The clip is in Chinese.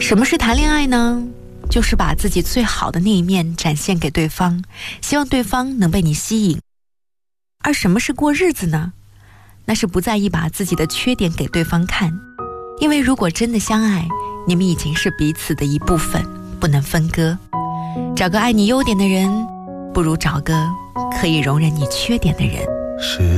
什么是谈恋爱呢？就是把自己最好的那一面展现给对方，希望对方能被你吸引。而什么是过日子呢？那是不在意把自己的缺点给对方看，因为如果真的相爱，你们已经是彼此的一部分，不能分割。找个爱你优点的人，不如找个可以容忍你缺点的人。